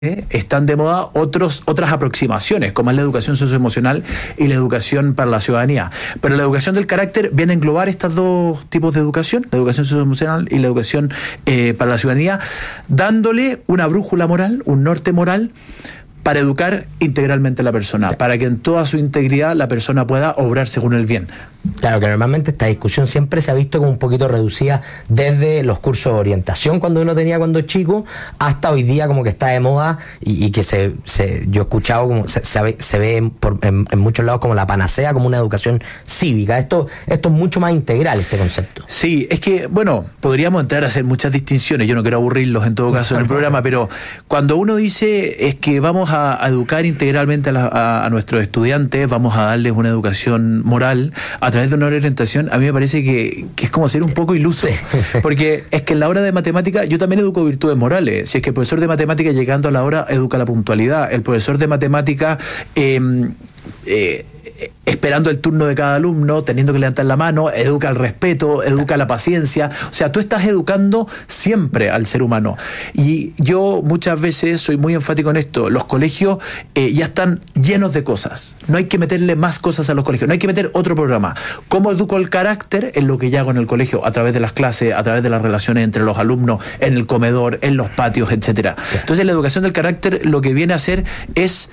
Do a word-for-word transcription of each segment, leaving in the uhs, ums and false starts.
Eh, están de moda otros, otras aproximaciones, como es la educación socioemocional y la educación para la ciudadanía. Pero la educación del carácter viene a englobar estos dos tipos de educación, la educación socioemocional y la educación eh, para la ciudadanía, dándole una brújula moral, un norte moral, para educar integralmente a la persona, para que en toda su integridad la persona pueda obrar según el bien. Claro que normalmente esta discusión siempre se ha visto como un poquito reducida desde los cursos de orientación cuando uno tenía cuando chico, hasta hoy día como que está de moda y, y que se, se yo he escuchado como se, se ve, se ve en, por, en, en muchos lados como la panacea, como una educación cívica. Esto, esto es mucho más integral, este concepto. Sí, es que, bueno, podríamos entrar a hacer muchas distinciones, yo no quiero aburrirlos en todo caso en el programa, pero cuando uno dice es que vamos a, a educar integralmente a, la, a, a nuestros estudiantes, vamos a darles una educación moral a través de una orientación, a mí me parece que, que es como ser un poco iluso, sí. Porque es que en la hora de matemática yo también educo virtudes morales. Si es que el profesor de matemática llegando a la hora educa la puntualidad, el profesor de matemática eh, eh, esperando el turno de cada alumno, teniendo que levantar la mano, educa el respeto, educa la paciencia. O sea, tú estás educando siempre al ser humano. Y yo muchas veces soy muy enfático en esto. Los colegios eh, ya están llenos de cosas. No hay que meterle más cosas a los colegios. No hay que meter otro programa. ¿Cómo educo el carácter? En lo que ya hago en el colegio, a través de las clases, a través de las relaciones entre los alumnos, en el comedor, en los patios, etcétera. Entonces, la educación del carácter lo que viene a hacer es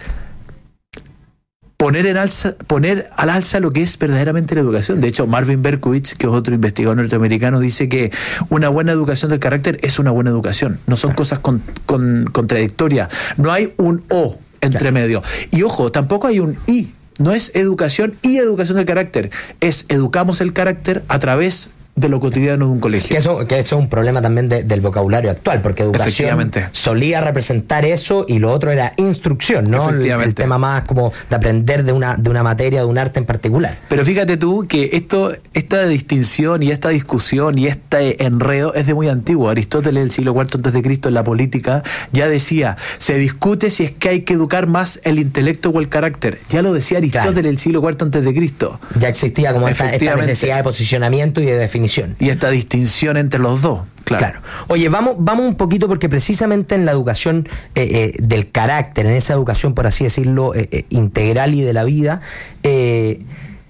poner en alza, poner al alza lo que es verdaderamente la educación. De hecho, Marvin Berkowitz, que es otro investigador norteamericano, dice que una buena educación del carácter es una buena educación. No son cosas con, con, contradictorias. No hay un o entre claro. medio. Y ojo, tampoco hay un y. No es educación y educación del carácter. Es educamos el carácter a través de lo cotidiano de un colegio. Que eso, que eso es un problema también de, del vocabulario actual, porque educación solía representar eso y lo otro era instrucción, ¿no? El, el tema más como de aprender de una, de una materia, de un arte en particular. Pero fíjate tú que esto, esta distinción y esta discusión y este enredo es de muy antiguo. Aristóteles, del siglo cuarto antes de Cristo, en la política, ya decía, se discute si es que hay que educar más el intelecto o el carácter. Ya lo decía Aristóteles, claro. el siglo cuarto antes de Cristo. Ya existía como esta, esta necesidad de posicionamiento y de definición. Y esta distinción entre los dos, claro. claro. Oye, vamos, vamos un poquito porque precisamente en la educación eh, eh, del carácter, en esa educación, por así decirlo, eh, eh, integral y de la vida, eh,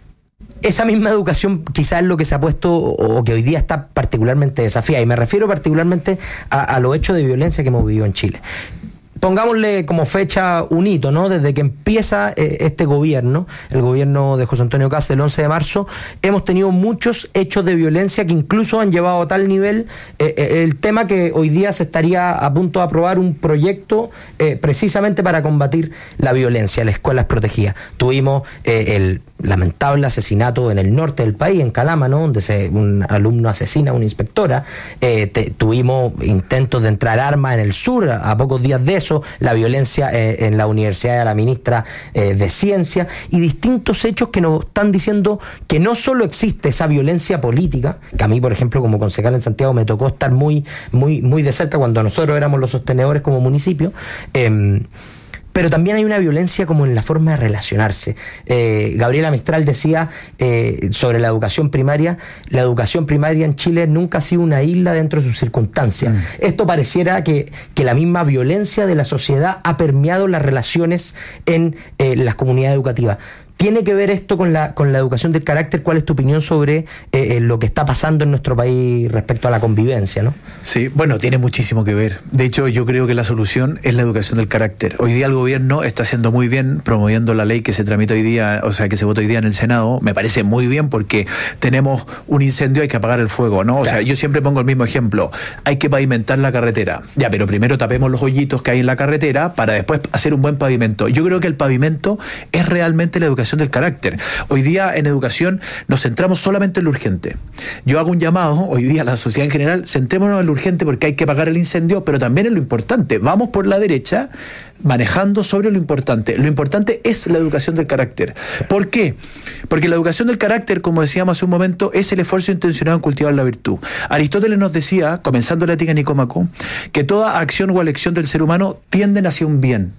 esa misma educación quizás es lo que se ha puesto o, o que hoy día está particularmente desafiada. Y me refiero particularmente a, a los hechos de violencia que hemos vivido en Chile. Pongámosle como fecha un hito, ¿no? Desde que empieza eh, este gobierno, el gobierno de José Antonio Kast, el once de marzo, hemos tenido muchos hechos de violencia que incluso han llevado a tal nivel eh, eh, el tema que hoy día se estaría a punto de aprobar un proyecto eh, precisamente para combatir la violencia, las escuelas protegidas. Tuvimos eh, el lamentable asesinato en el norte del país, en Calama, ¿no? Donde se, un alumno asesina a una inspectora. Eh, te, tuvimos intentos de entrar armas en el sur, a, a pocos días de eso, la violencia eh, en la universidad de la ministra eh, de Ciencia, y distintos hechos que nos están diciendo que no solo existe esa violencia política, que a mí, por ejemplo, como concejal en Santiago, me tocó estar muy, muy, muy de cerca cuando nosotros éramos los sostenedores como municipio, eh, pero también hay una violencia como en la forma de relacionarse. Eh, Gabriela Mistral decía eh, sobre la educación primaria, la educación primaria en Chile nunca ha sido una isla dentro de sus circunstancias. Mm. Esto pareciera que, que la misma violencia de la sociedad ha permeado las relaciones en eh, las comunidades educativas. ¿Tiene que ver esto con la con la educación del carácter? ¿Cuál es tu opinión sobre eh, lo que está pasando en nuestro país respecto a la convivencia, ¿no? Sí, bueno, tiene muchísimo que ver. De hecho, yo creo que la solución es la educación del carácter. Hoy día el gobierno está haciendo muy bien promoviendo la ley que se tramita hoy día, o sea, que se vota hoy día en el Senado. Me parece muy bien porque tenemos un incendio, hay que apagar el fuego, ¿no? O claro. sea, yo siempre pongo el mismo ejemplo. Hay que pavimentar la carretera. Ya, pero primero tapemos los hoyitos que hay en la carretera para después hacer un buen pavimento. Yo creo que el pavimento es realmente la educación del carácter. Hoy día en educación nos centramos solamente en lo urgente. Yo hago un llamado hoy día a la sociedad en general, centrémonos en lo urgente porque hay que apagar el incendio, pero también en lo importante. Vamos por la derecha manejando sobre lo importante. Lo importante es la educación del carácter. ¿Por qué? Porque la educación del carácter, como decíamos hace un momento, es el esfuerzo intencionado en cultivar la virtud. Aristóteles nos decía, comenzando la Ética Nicómaco, que toda acción o elección del ser humano tienden hacia un bien.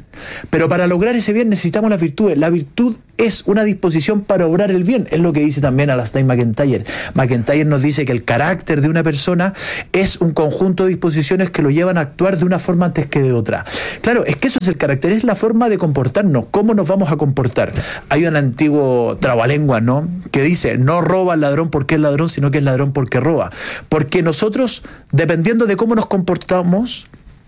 Pero para lograr ese bien necesitamos las virtudes. La virtud es una disposición para obrar el bien. Es lo que dice también Alasdair MacIntyre. MacIntyre nos dice que el carácter de una persona es un conjunto de disposiciones que lo llevan a actuar de una forma antes que de otra. Claro, es que eso es el carácter, es la forma de comportarnos, cómo nos vamos a comportar. Hay un antiguo trabalengua, ¿no?, que dice, no roba el ladrón porque es ladrón, sino que es ladrón porque roba. Porque nosotros, dependiendo de cómo nos comportamos,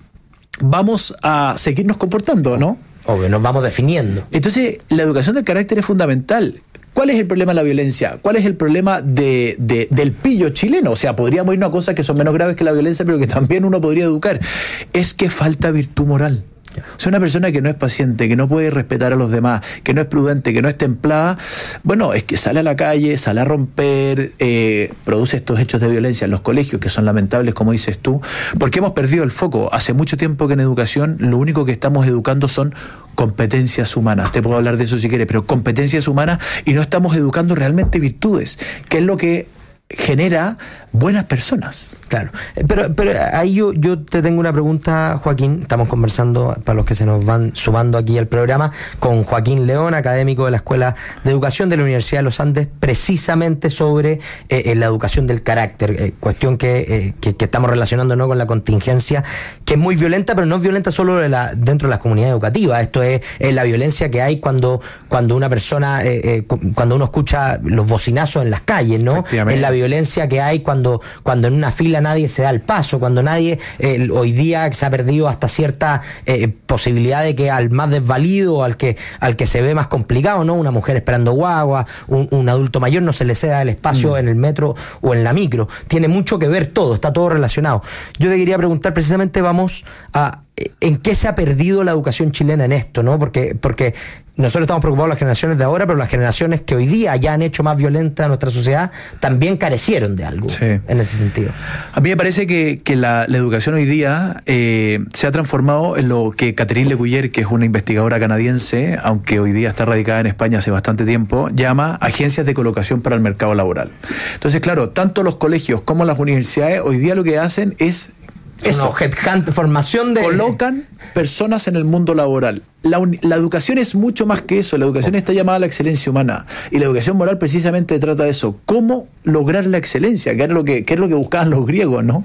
vamos a seguirnos comportando, ¿no? Obvio, nos vamos definiendo. Entonces, la educación del carácter es fundamental. ¿Cuál es el problema de la violencia? ¿Cuál es el problema de, de, del pillo chileno? O sea, podríamos irnos a cosas que son menos graves que la violencia, pero que también uno podría educar. Es que falta virtud moral. O sea, una persona que no es paciente, que no puede respetar a los demás, que no es prudente, que no es templada, bueno, es que sale a la calle, sale a romper, eh, produce estos hechos de violencia en los colegios, que son lamentables, como dices tú, porque hemos perdido el foco. Hace mucho tiempo que en educación lo único que estamos educando son competencias humanas. Te puedo hablar de eso si quieres, pero competencias humanas, y no estamos educando realmente virtudes, que es lo que genera buenas personas. Claro, pero pero ahí yo, yo te tengo una pregunta, Joaquín. Estamos conversando, para los que se nos van sumando aquí al programa, con Joaquín León, académico de la Escuela de Educación de la Universidad de los Andes, precisamente sobre eh, la educación del carácter, eh, cuestión que, eh, que, que estamos relacionando, ¿no?, con la contingencia, que es muy violenta, pero no es violenta solo de la, dentro de las comunidades educativas. Esto es, es la violencia que hay cuando, cuando una persona, eh, eh, cuando uno escucha los bocinazos en las calles, ¿no? Es la violencia que hay cuando, cuando en una fila nadie se da el paso, cuando nadie, eh, hoy día se ha perdido hasta cierta eh, posibilidad de que al más desvalido, al que, al que se ve más complicado, ¿no?, una mujer esperando guagua, un, un adulto mayor, no se le ceda el espacio mm. en el metro o en la micro. Tiene mucho que ver todo, está todo relacionado. Yo te quería preguntar precisamente, vamos a ¿en qué se ha perdido la educación chilena en esto, ¿no? Porque, porque nosotros estamos preocupados por las generaciones de ahora, pero las generaciones que hoy día ya han hecho más violenta a nuestra sociedad también carecieron de algo, sí, en ese sentido. A mí me parece que, que la, la educación hoy día eh, se ha transformado en lo que Catherine Lecuyer, que es una investigadora canadiense, aunque hoy día está radicada en España hace bastante tiempo, llama agencias de colocación para el mercado laboral. Entonces, claro, tanto los colegios como las universidades hoy día lo que hacen es eso, headhunt, formación de... Colocan personas en el mundo laboral. La, un, la educación es mucho más que eso. La educación está llamada a la excelencia humana. Y la educación moral precisamente trata de eso. ¿Cómo lograr la excelencia? Que era lo que, que, es lo que buscaban los griegos, ¿no?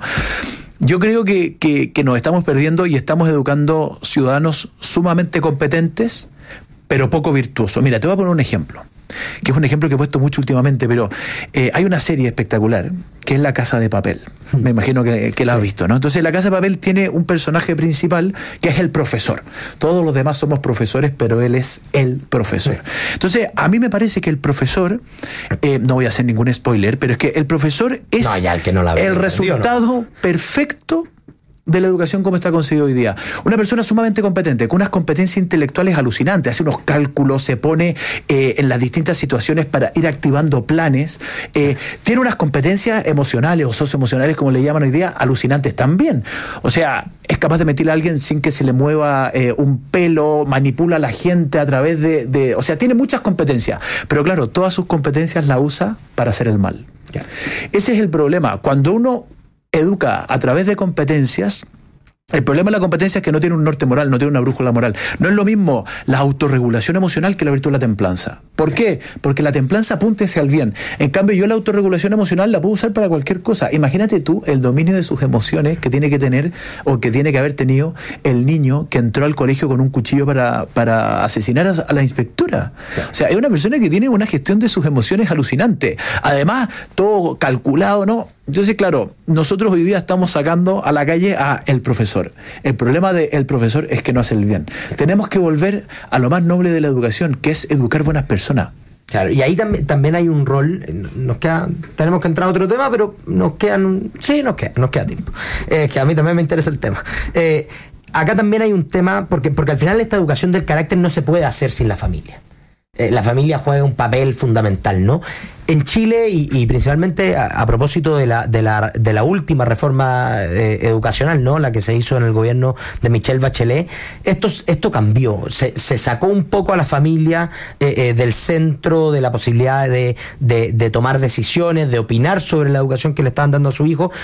Yo creo que, que, que nos estamos perdiendo y estamos educando ciudadanos sumamente competentes, pero poco virtuosos. Mira, te voy a poner un ejemplo, que es un ejemplo que he puesto mucho últimamente, pero eh, hay una serie espectacular que es La Casa de Papel. Me imagino que, que la has visto, ¿no? Entonces, La Casa de Papel tiene un personaje principal que es el profesor. Todos los demás somos profesores, pero él es el profesor. Entonces, a mí me parece que el profesor, eh, no voy a hacer ningún spoiler, pero es que el profesor es no, ya el, que no la ve, el resultado no. perfecto de la educación como está concebida hoy día. Una persona sumamente competente, con unas competencias intelectuales alucinantes, hace unos cálculos, se pone eh, en las distintas situaciones para ir activando planes, eh, tiene unas competencias emocionales o socioemocionales, como le llaman hoy día, alucinantes también. O sea, es capaz de meterle a alguien sin que se le mueva eh, un pelo, manipula a la gente a través de, de... O sea, tiene muchas competencias, pero claro, todas sus competencias las usa para hacer el mal. Yeah. Ese es el problema. Cuando uno educa a través de competencias, el problema de la competencia es que no tiene un norte moral, no tiene una brújula moral. No es lo mismo la autorregulación emocional que la virtud de la templanza. ¿Por qué? Porque la templanza apunta hacia el bien. En cambio, yo la autorregulación emocional la puedo usar para cualquier cosa. Imagínate tú el dominio de sus emociones que tiene que tener o que tiene que haber tenido el niño que entró al colegio con un cuchillo para, para asesinar a, a la inspectora. Claro. O sea, es una persona que tiene una gestión de sus emociones alucinante. Además, todo calculado, ¿no? Entonces, claro, nosotros hoy día estamos sacando a la calle a el profesor. El problema del profesor es que no hace el bien. Tenemos que volver a lo más noble de la educación, que es educar buenas personas. Claro, y ahí también también hay un rol, nos queda, tenemos que entrar a otro tema, pero nos quedan, sí, nos queda, nos queda tiempo. Es eh, que a mí también me interesa el tema. Eh, acá también hay un tema, porque, porque al final esta educación del carácter no se puede hacer sin la familia. Eh, la familia juega un papel fundamental, ¿no? En Chile, y, y principalmente a, a propósito de la, de la de la última reforma eh, educacional, ¿no?, la que se hizo en el gobierno de Michelle Bachelet, esto, esto cambió. Se, se sacó un poco a la familia eh, eh, del centro de la posibilidad de, de, de tomar decisiones, de opinar sobre la educación que le estaban dando a su hijo.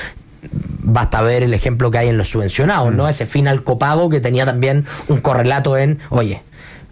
basta ver el ejemplo que hay en los subvencionados, ¿no? Ese fin al copago que tenía también un correlato en, oye,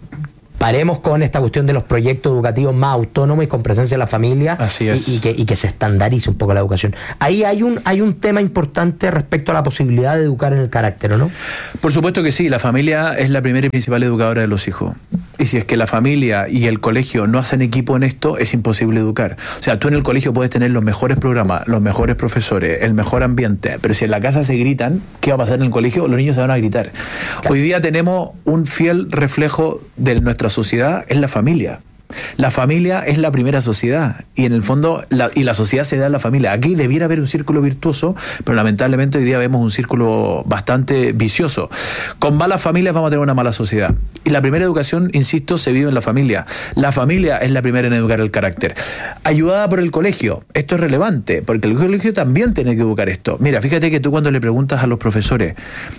paremos con esta cuestión de los proyectos educativos más autónomos y con presencia de la familia. Así es. y, y, que, y que se estandarice un poco la educación. Ahí hay un hay un tema importante respecto a la posibilidad de educar en el carácter, ¿o no? Por supuesto que sí, la familia es la primera y principal educadora de los hijos. Y si es que la familia y el colegio no hacen equipo en esto, es imposible educar. O sea, tú en el colegio puedes tener los mejores programas, los mejores profesores, el mejor ambiente, pero si en la casa se gritan, ¿qué va a pasar en el colegio? Los niños se van a gritar. Claro. Hoy día tenemos un fiel reflejo de nuestra sociedad, es la familia. La familia es la primera sociedad y en el fondo la, y la sociedad se da en la familia. Aquí debiera haber un círculo virtuoso, pero lamentablemente hoy día vemos un círculo bastante vicioso. Con malas familias vamos a tener una mala sociedad. Y la primera educación, insisto, se vive en la familia. La familia es la primera en educar el carácter. Ayudada por el colegio. Esto es relevante, porque el colegio también tiene que educar esto. Mira, fíjate que tú cuando le preguntas a los profesores,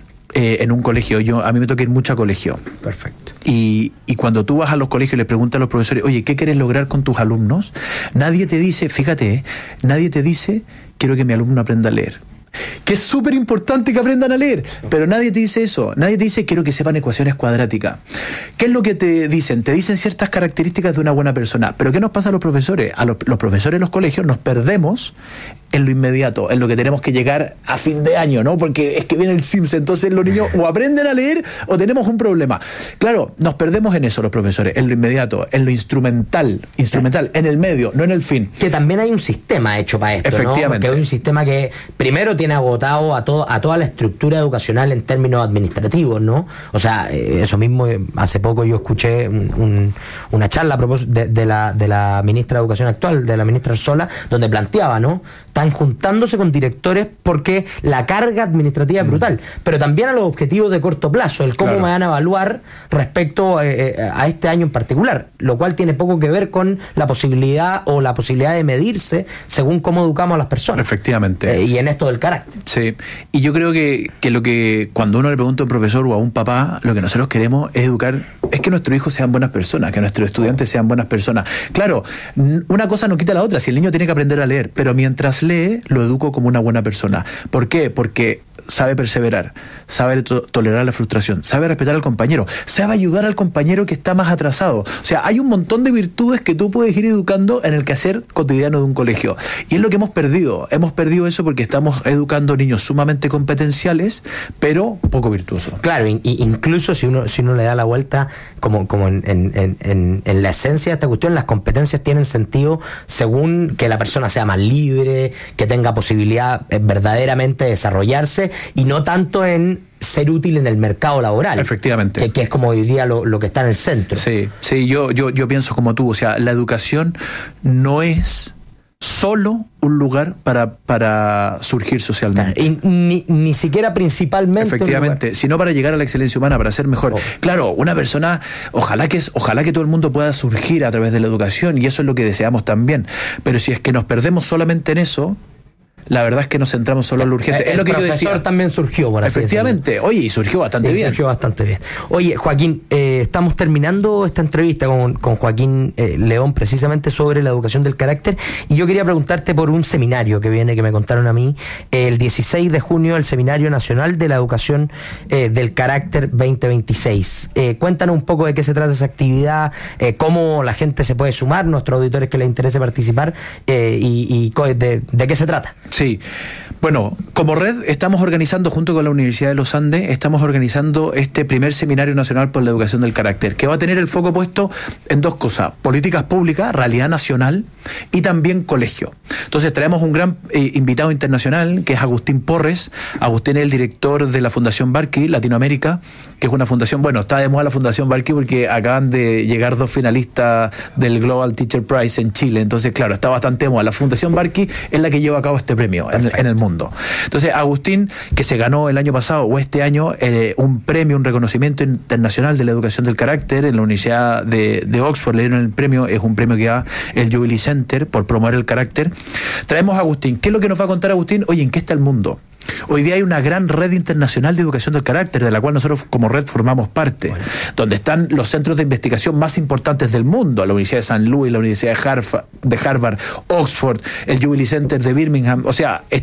Eh, en un colegio, yo a mí me toca ir mucho a colegio. Perfecto. Y, y cuando tú vas a los colegios y le preguntas a los profesores, oye, ¿qué quieres lograr con tus alumnos? Nadie te dice, fíjate, nadie te dice, quiero que mi alumno aprenda a leer. Que es súper importante que aprendan a leer, pero nadie te dice eso. Nadie te dice, quiero que sepan ecuaciones cuadráticas. ¿Qué es lo que te dicen? Te dicen ciertas características de una buena persona. Pero ¿qué nos pasa a los profesores? A los, los profesores en los colegios nos perdemos en lo inmediato, en lo que tenemos que llegar a fin de año, ¿no? Porque es que viene el Sims, entonces los niños o aprenden a leer o tenemos un problema. Claro, nos perdemos en eso los profesores, en lo inmediato, en lo instrumental, instrumental, en el medio, no en el fin. Que también hay un sistema hecho para esto, efectivamente, ¿no? Porque hay un sistema que primero tiene agotado a todo a toda la estructura educacional en términos administrativos, ¿no? O sea, eso mismo, hace poco yo escuché un, un, una charla a propósito de, de, la, de la ministra de Educación actual, de la ministra Arzola, donde planteaba, ¿no? Están juntándose con directores porque la carga administrativa es brutal, mm. pero también a los objetivos de corto plazo, el cómo claro. me van a evaluar respecto eh, a este año en particular, lo cual tiene poco que ver con la posibilidad o la posibilidad de medirse según cómo educamos a las personas. Efectivamente. Eh, y en esto del carácter. Sí, y yo creo que, que lo que cuando uno le pregunta a un profesor o a un papá, lo que nosotros queremos es educar, es que nuestros hijos sean buenas personas, que nuestros estudiantes sean buenas personas. Claro, una cosa no quita la otra, si el niño tiene que aprender a leer, pero mientras lee, lo educo como una buena persona. ¿Por qué? Porque sabe perseverar, sabe to- tolerar la frustración, sabe respetar al compañero, sabe ayudar al compañero que está más atrasado. O sea, hay un montón de virtudes que tú puedes ir educando en el quehacer cotidiano de un colegio. Y es lo que hemos perdido. Hemos perdido eso porque estamos educando niños sumamente competenciales, pero poco virtuosos. Claro, in- incluso si uno si uno le da la vuelta, como, como en, en, en, en la esencia de esta cuestión, las competencias tienen sentido según que la persona sea más libre, que tenga posibilidad eh, verdaderamente de desarrollarse, y no tanto en ser útil en el mercado laboral. Efectivamente. Que, que es como hoy día lo, lo que está en el centro. Sí, sí, yo, yo, yo pienso como tú, o sea, la educación no es solo un lugar para, para surgir socialmente. Claro, y ni, ni siquiera principalmente. Efectivamente, sino para llegar a la excelencia humana, para ser mejor. Oh. Claro, una persona, ojalá que, ojalá que todo el mundo pueda surgir a través de la educación, y eso es lo que deseamos también. Pero si es que nos perdemos solamente en eso, la verdad es que nos centramos solo en lo urgente. El, es lo que el yo profesor decía. también surgió, por así Efectivamente. decirlo. Oye, y surgió bastante sí, bien. Surgió bastante bien. Oye, Joaquín, eh, estamos terminando esta entrevista con, con Joaquín eh, León, precisamente sobre la educación del carácter, y yo quería preguntarte por un seminario que viene, que me contaron a mí, eh, el dieciséis de junio, el Seminario Nacional de la Educación eh, del Carácter veinte veintiséis. Eh, cuéntanos un poco de qué se trata esa actividad, eh, cómo la gente se puede sumar, nuestros auditores que les interese participar, eh, y, y de, de qué se trata. Sí. Bueno, como red estamos organizando junto con la Universidad de los Andes, estamos organizando este primer Seminario Nacional por la Educación del Carácter, que va a tener el foco puesto en dos cosas: políticas públicas, realidad nacional, y también colegio. Entonces traemos un gran eh, invitado internacional, que es Agustín Porres. Agustín es el director de la Fundación Barkey Latinoamérica, que es una fundación, bueno, está de moda la Fundación Barkey porque acaban de llegar dos finalistas del Global Teacher Prize en Chile, entonces claro, está bastante de moda. La Fundación Barkey es la que lleva a cabo este premio en, en el mundo. Entonces Agustín, que se ganó el año pasado o este año eh, un premio, un reconocimiento internacional de la educación del carácter en la Universidad de, de Oxford, le dieron el premio, es un premio que da el Jubilee Center por promover el carácter. Traemos a Agustín. ¿Qué es lo que nos va a contar Agustín? Oye, ¿en qué está el mundo? Hoy día hay una gran red internacional de educación del carácter, de la cual nosotros como red formamos parte, bueno, donde están los centros de investigación más importantes del mundo, la Universidad de San Luis, la Universidad de Harvard, de Harvard, Oxford, el Jubilee Center de Birmingham. O sea, está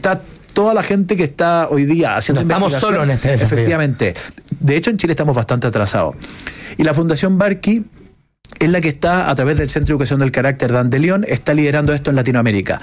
toda la gente que está hoy día haciendo no estamos solos en este desafío. Efectivamente. De hecho, en Chile estamos bastante atrasados. Y la Fundación Barqui es la que está, a través del Centro de Educación del Carácter de León, está liderando esto en Latinoamérica.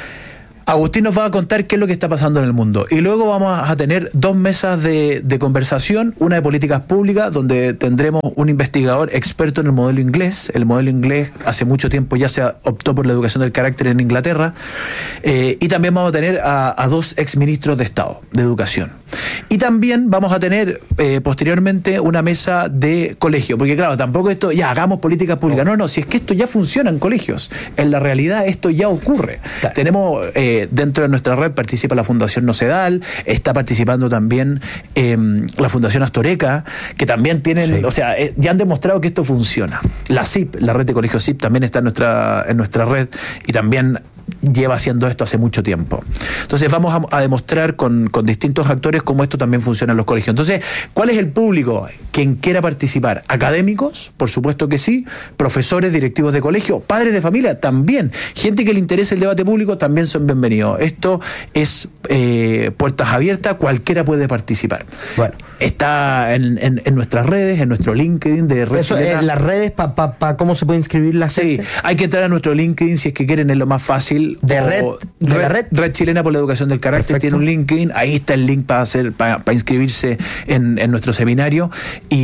Agustín nos va a contar qué es lo que está pasando en el mundo. Y luego vamos a tener dos mesas de, de conversación, una de políticas públicas, donde tendremos un investigador experto en el modelo inglés. El modelo inglés hace mucho tiempo ya se optó por la educación del carácter en Inglaterra. Eh, y también vamos a tener a, a dos exministros de Estado de Educación. Y también vamos a tener eh, posteriormente una mesa de colegio, porque claro, tampoco esto, ya hagamos políticas públicas. No, no, si es que esto ya funciona en colegios. En la realidad esto ya ocurre. Claro. Tenemos... Eh, dentro de nuestra red participa la Fundación Nocedal, está participando también eh, la Fundación Astoreca, que también tienen, sí. o sea, eh, ya han demostrado que esto funciona. La C I P, la red de colegios C I P, también está en nuestra, en nuestra red y también lleva haciendo esto hace mucho tiempo. Entonces vamos a, a demostrar con, con distintos actores cómo esto también funciona en los colegios. Entonces, ¿cuál es el público? Quien quiera participar. Académicos, por supuesto que sí, profesores, directivos de colegio, padres de familia, también. Gente que le interese el debate público, también son bienvenidos. Esto es eh, puertas abiertas, cualquiera puede participar. Bueno, está en, en, en nuestras redes, en nuestro LinkedIn de Red Eso, Chilena. En las redes, para pa, pa, ¿cómo se puede inscribir la gente? Sí, hay que entrar a nuestro LinkedIn si es que quieren, es lo más fácil. De red, de red, la red Red Chilena por la Educación del Carácter. Perfecto. Tiene un LinkedIn, ahí está el link para hacer para, para inscribirse en, en nuestro seminario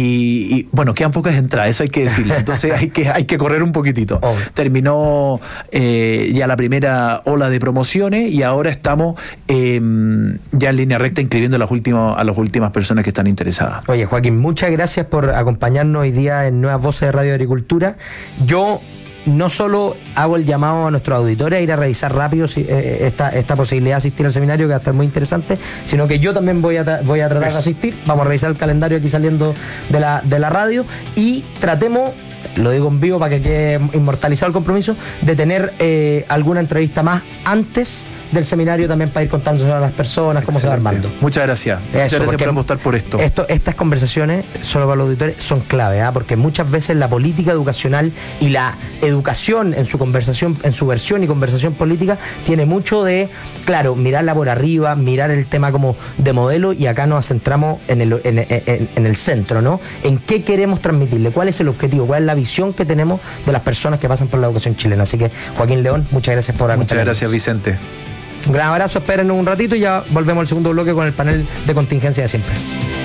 y, y bueno, quedan pocas entradas, eso hay que decirlo, entonces hay que hay que correr un poquitito. Oh. Terminó eh, ya la primera ola de promociones y ahora estamos eh, ya en línea recta inscribiendo a las últimas a las últimas personas que están interesadas. Oye, Joaquín, muchas gracias por acompañarnos hoy día en Nuevas Voces de Radio Agricultura. Yo no solo hago el llamado a nuestros auditores a ir a revisar rápido si, eh, esta, esta posibilidad de asistir al seminario, que va a estar muy interesante, sino que yo también voy a, tra- voy a tratar de asistir. Vamos a revisar el calendario aquí saliendo de la, de la radio y tratemos, lo digo en vivo para que quede inmortalizado el compromiso, de tener eh, alguna entrevista más antes del seminario también para ir contándose a las personas cómo Excelente. Se va armando. Muchas gracias. Eso, muchas gracias por apostar por esto. esto. Estas conversaciones, solo para los auditores, son clave, ¿eh? Porque muchas veces la política educacional y la educación en su conversación, en su versión y conversación política, tiene mucho de, claro, mirarla por arriba, mirar el tema como de modelo, y acá nos centramos en el, en, en, en el centro, ¿no? En qué queremos transmitirle, cuál es el objetivo, cuál es la visión que tenemos de las personas que pasan por la educación chilena. Así que, Joaquín León, muchas gracias por acompañarnos. Muchas gracias, Vicente. Un gran abrazo, espérenos un ratito y ya volvemos al segundo bloque con el panel de contingencia de siempre.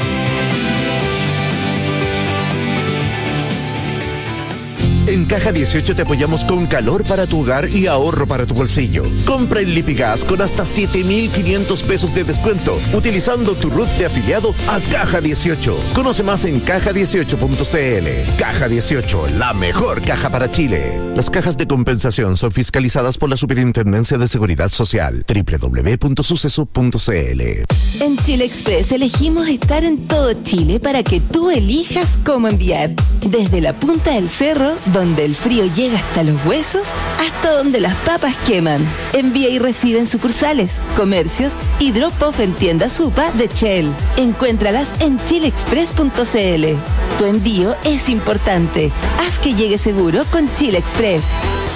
En Caja dieciocho te apoyamos con calor para tu hogar y ahorro para tu bolsillo. Compra en Lipigas con hasta siete mil quinientos pesos de descuento utilizando tu R U T de afiliado a Caja dieciocho. Conoce más en caja dieciocho punto c l. Caja dieciocho, la mejor caja para Chile. Las cajas de compensación son fiscalizadas por la Superintendencia de Seguridad Social. doble u doble u doble u punto suceso punto c l. En Chile Express elegimos estar en todo Chile para que tú elijas cómo enviar. Desde la punta del cerro, donde el frío llega hasta los huesos, hasta donde las papas queman. Envía y recibe en sucursales, comercios y drop-off en tiendas Supa de Shell. Encuéntralas en chile express punto c l. Tu envío es importante. Haz que llegue seguro con Chile Express.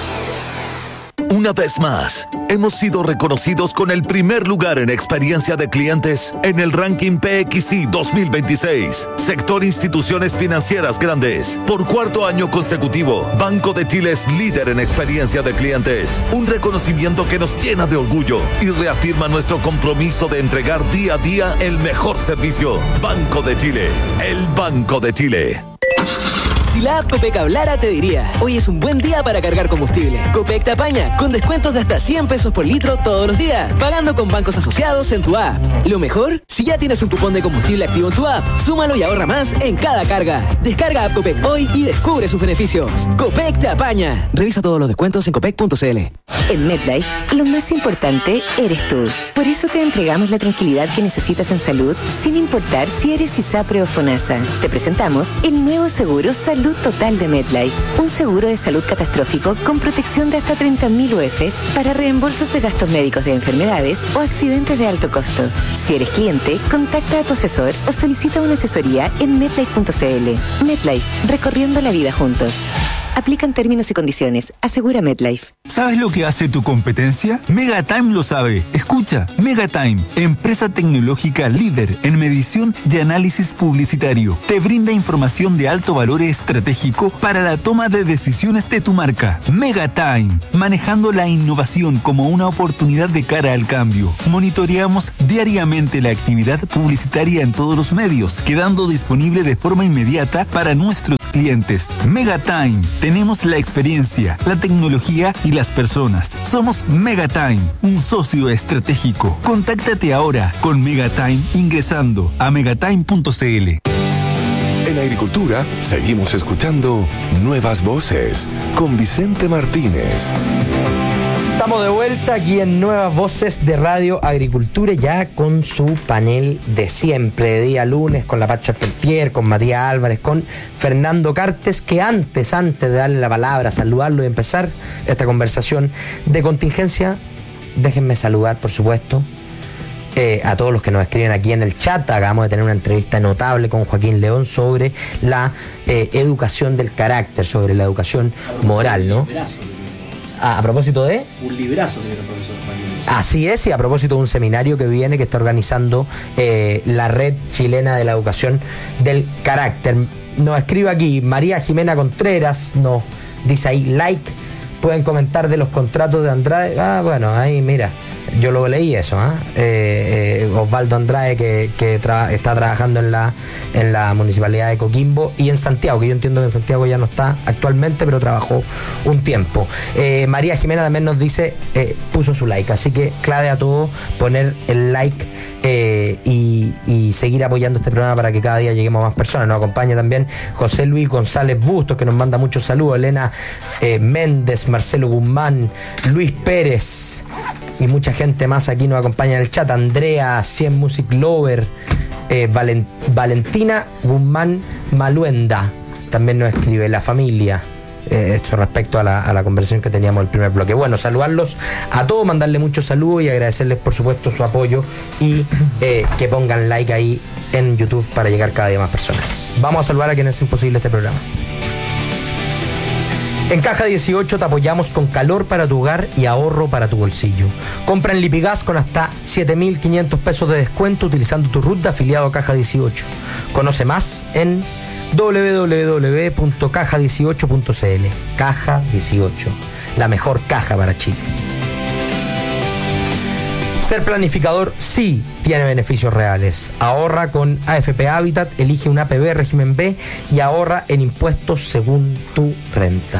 Una vez más, hemos sido reconocidos con el primer lugar en experiencia de clientes en el ranking P X I dos mil veintiséis. Sector Instituciones Financieras Grandes. Por cuarto año consecutivo, Banco de Chile es líder en experiencia de clientes. Un reconocimiento que nos llena de orgullo y reafirma nuestro compromiso de entregar día a día el mejor servicio. Banco de Chile, el Banco de Chile. Si la app Copec hablara, te diría: hoy es un buen día para cargar combustible. Copec te apaña con descuentos de hasta cien pesos por litro todos los días, pagando con bancos asociados en tu app. Lo mejor, si ya tienes un cupón de combustible activo en tu app, súmalo y ahorra más en cada carga. Descarga app Copec hoy y descubre sus beneficios. Copec te apaña. Revisa todos los descuentos en copec punto c l. En MetLife, lo más importante eres tú. Por eso te entregamos la tranquilidad que necesitas en salud, sin importar si eres ISAPRE o FONASA. Te presentamos el nuevo seguro Salud Total de MetLife, un seguro de salud catastrófico con protección de hasta treinta mil U Fs para reembolsos de gastos médicos de enfermedades o accidentes de alto costo. Si eres cliente, contacta a tu asesor o solicita una asesoría en metlife punto c l. MetLife, recorriendo la vida juntos. Aplican términos y condiciones. Asegura MetLife. ¿Sabes lo que hace tu competencia? Megatime lo sabe. Escucha, Megatime, empresa tecnológica líder en medición y análisis publicitario. Te brinda información de alto valor estratégico para la toma de decisiones de tu marca. Megatime, manejando la innovación como una oportunidad de cara al cambio. Monitoreamos diariamente la actividad publicitaria en todos los medios, quedando disponible de forma inmediata para nuestros clientes. Megatime, tenemos la experiencia, la tecnología y las personas. Somos Megatime, un socio estratégico. Contáctate ahora con Megatime ingresando a megatime punto c l. En Agricultura seguimos escuchando Nuevas Voces con Vicente Martínez. Estamos de vuelta aquí en Nuevas Voces de Radio Agricultura, ya con su panel de siempre, de día lunes, con la Pacha Peltier, con Matías Álvarez, con Fernando Cartes, que antes, antes de darle la palabra, saludarlo y empezar esta conversación de contingencia, déjenme saludar, por supuesto, eh, a todos los que nos escriben aquí en el chat. Acabamos de tener una entrevista notable con Joaquín León sobre la eh, educación del carácter, sobre la educación moral, ¿no? A, a propósito de... Un librazo, señor profesor Joaquín. Así es, y a propósito de un seminario que viene, que está organizando eh, la Red Chilena de la Educación del Carácter. Nos escribe aquí María Jimena Contreras, nos dice ahí, like, pueden comentar de los contratos de Andrade. Ah, bueno, ahí mira, yo lo leí eso, ¿eh? Eh, eh, Osvaldo Andrade, que, que tra- está trabajando en la, en la Municipalidad de Coquimbo y en Santiago, que yo entiendo que en Santiago ya no está actualmente, pero trabajó un tiempo. Eh, María Jimena también nos dice, eh, puso su like, así que clave a todos poner el like eh, y, y seguir apoyando este programa para que cada día lleguemos a más personas. Nos acompaña también José Luis González Bustos, que nos manda muchos saludos, Elena eh, Méndez, Marcelo Guzmán, Luis Pérez y mucha gente más aquí nos acompaña en el chat. Andrea, cien Music Lover, eh, Valen, Valentina Guzmán Maluenda también nos escribe, la familia. Eh, esto respecto a la, a la conversación que teníamos en el primer bloque. Bueno, saludarlos a todos, mandarle muchos saludos y agradecerles por supuesto su apoyo y eh, que pongan like ahí en YouTube para llegar cada día más personas. Vamos a saludar a quienes hacen posible este programa. En Caja dieciocho te apoyamos con calor para tu hogar y ahorro para tu bolsillo. Compra en Lipigas con hasta siete mil quinientos pesos de descuento utilizando tu R U T de afiliado a Caja dieciocho. Conoce más en doble u doble u doble u punto caja dieciocho punto c l. Caja dieciocho, la mejor caja para Chile. Ser planificador sí tiene beneficios reales. Ahorra con A F P Habitat, elige un A P B régimen B y ahorra en impuestos según tu renta.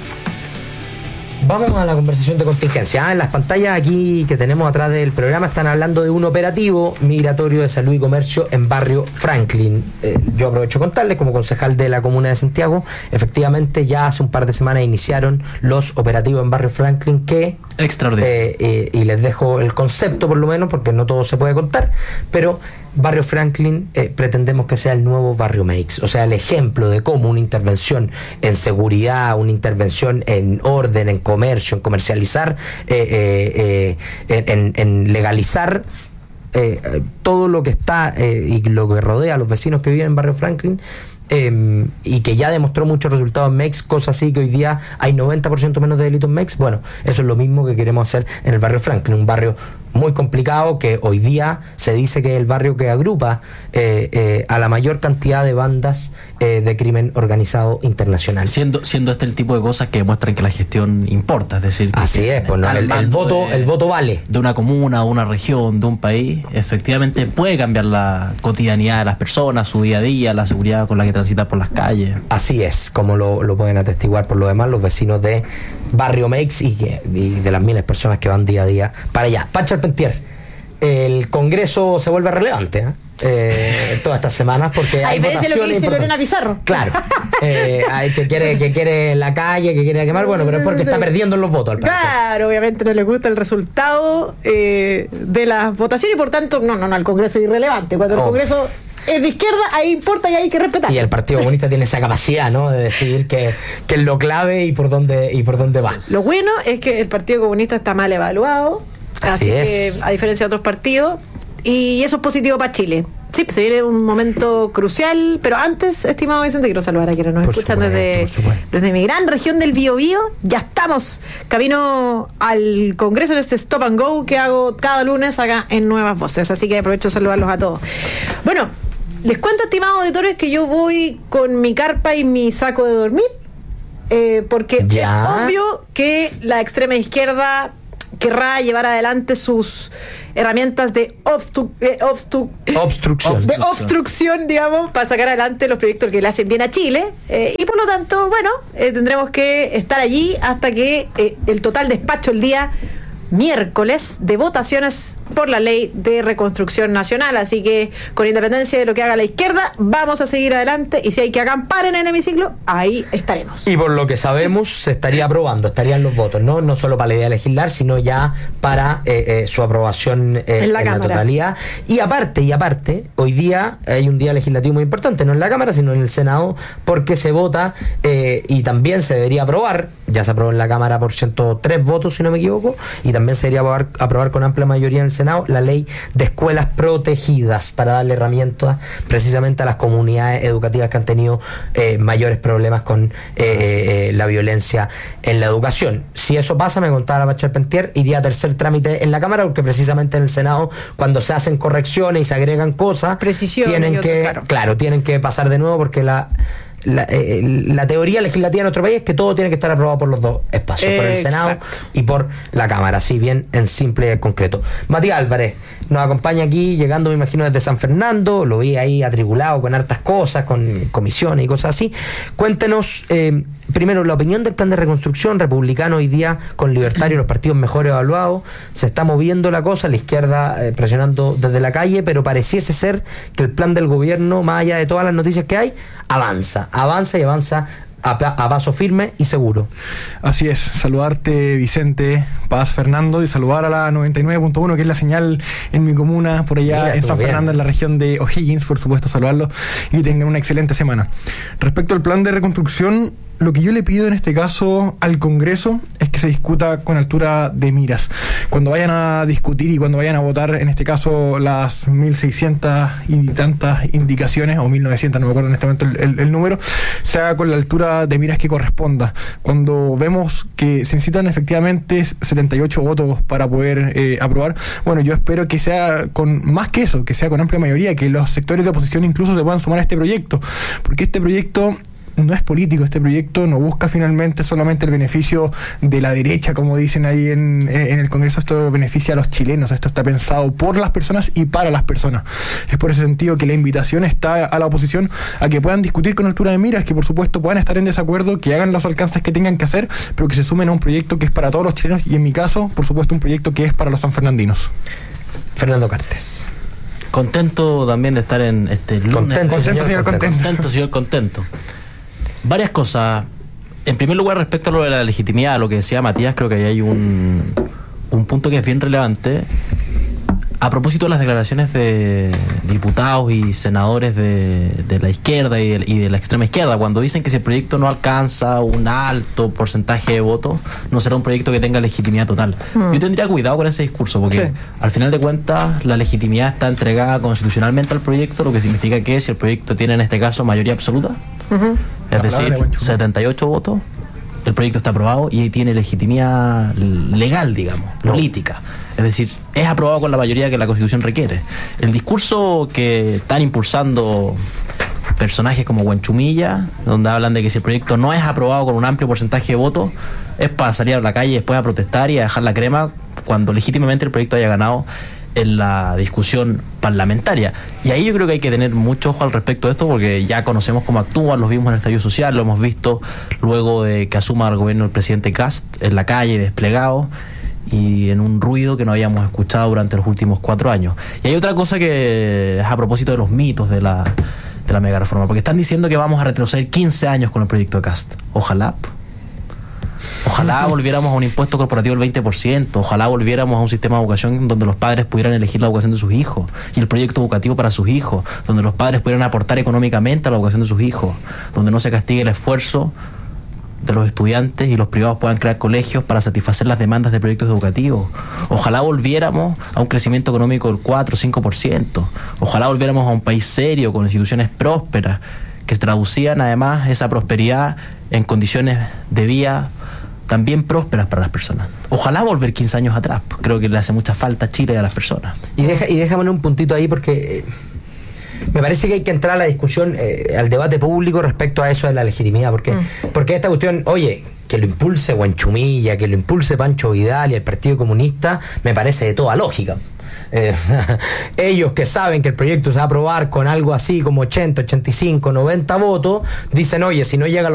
Vamos a la conversación de contingencia. Ah, en las pantallas aquí que tenemos atrás del programa están hablando de un operativo migratorio de salud y comercio en Barrio Franklin. Eh, yo aprovecho contarles, como concejal de la Comuna de Santiago, efectivamente ya hace un par de semanas iniciaron los operativos en Barrio Franklin que... Extraordinario. Eh, eh, y les dejo el concepto por lo menos, porque no todo se puede contar, pero Barrio Franklin eh, pretendemos que sea el nuevo Barrio Meix, o sea, el ejemplo de cómo una intervención en seguridad, una intervención en orden, en comercio, en comercializar, eh, eh, eh, en, en legalizar eh, todo lo que está eh, y lo que rodea a los vecinos que viven en Barrio Franklin. Eh, y que ya demostró muchos resultados en Mex, cosa así que hoy día hay noventa por ciento menos de delitos en Mex. Bueno, eso es lo mismo que queremos hacer en el Barrio Franklin, un barrio muy complicado que hoy día se dice que es el barrio que agrupa eh, eh, a la mayor cantidad de bandas eh, de crimen organizado internacional. Siendo, siendo este el tipo de cosas que demuestran que la gestión importa, es decir, que así que es, pues no, el, el voto, de, el voto vale. De una comuna, de una región, de un país, efectivamente puede cambiar la cotidianidad de las personas, su día a día, la seguridad con la que transitan por las calles. Así es, como lo, lo pueden atestiguar por lo demás los vecinos de Barrio Meix y, que, y de las miles de personas que van día a día para allá. Pacha Peltier, el Congreso se vuelve relevante, ¿eh? Eh, todas estas semanas porque hay votaciones. Lo que dice Lorena Pizarro. Claro, eh, hay que quiere que quiere la calle, que quiere quemar, bueno, pero es porque está perdiendo en los votos al parecer. Claro, obviamente no le gusta el resultado eh, de las votaciones y por tanto no, no, no, el Congreso es irrelevante. Cuando el oh. Congreso es de izquierda, ahí importa y hay que respetar. Y el Partido Comunista tiene esa capacidad, ¿no?, de decidir que, que es lo clave y por dónde y por dónde va. Lo bueno es que el Partido Comunista está mal evaluado, así, así que a diferencia de otros partidos, y eso es positivo para Chile. Sí, se viene un momento crucial, pero antes, estimado Vicente, quiero saludar a quienes nos Por escuchan supuesto, desde, por supuesto. desde mi gran región del Biobío. Ya estamos camino al Congreso en este Stop and Go que hago cada lunes acá en Nuevas Voces, así que aprovecho de saludarlos a todos. Bueno, les cuento, estimados auditores, que yo voy con mi carpa y mi saco de dormir, eh, porque Ya. es obvio que la extrema izquierda querrá llevar adelante sus herramientas de obstru- eh, obstru- Obstrucción. de obstrucción, digamos, para sacar adelante los proyectos que le hacen bien a Chile, eh, y por lo tanto, bueno, eh, tendremos que estar allí hasta que eh, el total despacho el día miércoles de votaciones por la ley de reconstrucción nacional, así que con independencia de lo que haga la izquierda, vamos a seguir adelante, y si hay que acampar en el hemiciclo, ahí estaremos. Y por lo que sabemos, se estaría aprobando, estarían los votos, ¿no? No solo para la idea de legislar, sino ya para eh, eh, su aprobación eh, En la en la Cámara. totalidad. Y aparte, y aparte, hoy día hay un día legislativo muy importante, no en la Cámara, sino en el Senado, porque se vota eh, y también se debería aprobar, ya se aprobó en la Cámara por ciento tres votos, si no me equivoco, y también se debería aprobar, aprobar con amplia mayoría en el Senado la ley de escuelas protegidas para darle herramientas precisamente a las comunidades educativas que han tenido eh, mayores problemas con eh, eh, la violencia en la educación. Si eso pasa, me contaba la Pachel Pentier, iría a tercer trámite en la Cámara, porque precisamente en el Senado, cuando se hacen correcciones y se agregan cosas, Precisiones tienen y otras, que, claro. claro, tienen que pasar de nuevo, porque la La, eh, la teoría legislativa en nuestro país es que todo tiene que estar aprobado por los dos espacios, por el Senado Exacto. y por la Cámara, así bien en simple y concreto. Matías Álvarez nos acompaña aquí, llegando me imagino desde San Fernando, lo vi ahí atribulado con hartas cosas, con comisiones y cosas así. Cuéntenos, eh, primero, la opinión del plan de reconstrucción republicano hoy día, con Libertario, los partidos mejor evaluados. Se está moviendo la cosa, la izquierda eh, presionando desde la calle, pero pareciese ser que el plan del gobierno, más allá de todas las noticias que hay, avanza, avanza y avanza a, pa- a paso firme y seguro. Así es, saludarte Vicente, Paz, Fernando, y saludar a la noventa y nueve punto uno, que es la señal en mi comuna, por allá Mira, en tú, San bien. Fernando, en la región de O'Higgins, por supuesto, saludarlos y que tengan una excelente semana. Respecto al plan de reconstrucción, lo que yo le pido en este caso al Congreso es que se discuta con altura de miras. Cuando vayan a discutir y cuando vayan a votar, en este caso, las mil seiscientas y tantas indicaciones, o mil novecientas, no me acuerdo en este momento el, el, el número, se haga con la altura de miras que corresponda. Cuando vemos que se necesitan efectivamente setenta y ocho votos para poder eh, aprobar, bueno, yo espero que sea con más que eso, que sea con amplia mayoría, que los sectores de oposición incluso se puedan sumar a este proyecto, porque este proyecto no es político, este proyecto no busca finalmente solamente el beneficio de la derecha, como dicen ahí en, en el Congreso. Esto beneficia a los chilenos, esto está pensado por las personas y para las personas. Es por ese sentido que la invitación está a la oposición a que puedan discutir con altura de miras, que por supuesto puedan estar en desacuerdo, que hagan los alcances que tengan que hacer, pero que se sumen a un proyecto que es para todos los chilenos, y en mi caso, por supuesto, un proyecto que es para los sanfernandinos. Fernando Cartes. Contento también de estar en este lunes. Contento, Contento, señor, contento. Contento, señor, contento. Varias cosas. En primer lugar, respecto a lo de la legitimidad, a lo que decía Matías, creo que ahí hay un, un punto que es bien relevante. A propósito de las declaraciones de diputados y senadores de, de la izquierda y de, y de la extrema izquierda, cuando dicen que si el proyecto no alcanza un alto porcentaje de votos, no será un proyecto que tenga legitimidad total. Mm. Yo tendría cuidado con ese discurso, porque sí, al final de cuentas la legitimidad está entregada constitucionalmente al proyecto, lo que significa que si el proyecto tiene en este caso mayoría absoluta, uh-huh. es decir, setenta y ocho votos, el proyecto está aprobado y tiene legitimidad legal, digamos, no. política. Es decir, es aprobado con la mayoría que la Constitución requiere. El discurso que están impulsando personajes como Huanchumilla, donde hablan de que si el proyecto no es aprobado con un amplio porcentaje de votos, es para salir a la calle después a protestar y a dejar la crema cuando legítimamente el proyecto haya ganado en la discusión parlamentaria. Y ahí yo creo que hay que tener mucho ojo al respecto de esto, porque ya conocemos cómo actúan, los vimos en el estallido social, lo hemos visto luego de que asuma el gobierno el presidente Kast en la calle, desplegado, y en un ruido que no habíamos escuchado durante los últimos cuatro años. Y hay otra cosa que es a propósito de los mitos de la, de la mega reforma, porque están diciendo que vamos a retroceder quince años con el proyecto de Kast. Ojalá. Ojalá volviéramos a un impuesto corporativo del veinte por ciento, ojalá volviéramos a un sistema de educación donde los padres pudieran elegir la educación de sus hijos y el proyecto educativo para sus hijos, donde los padres pudieran aportar económicamente a la educación de sus hijos, donde no se castigue el esfuerzo de los estudiantes y los privados puedan crear colegios para satisfacer las demandas de proyectos educativos. Ojalá volviéramos a un crecimiento económico del cuatro o cinco por ciento. Ojalá volviéramos a un país serio, con instituciones prósperas, que traducían además esa prosperidad en condiciones de vida también prósperas para las personas. Ojalá volver quince años atrás. Creo que le hace mucha falta a Chile y a las personas. Y, deja, y déjame un puntito ahí porque... Eh, me parece que hay que entrar a la discusión, eh, al debate público respecto a eso de la legitimidad, porque, mm. porque esta cuestión, oye, que lo impulse Huanchumilla, que lo impulse Pancho Vidal y el Partido Comunista, me parece de toda lógica. Eh, ellos que saben que el proyecto se va a aprobar con algo así como ochenta, ochenta y cinco, noventa votos, dicen, oye, si no llega a los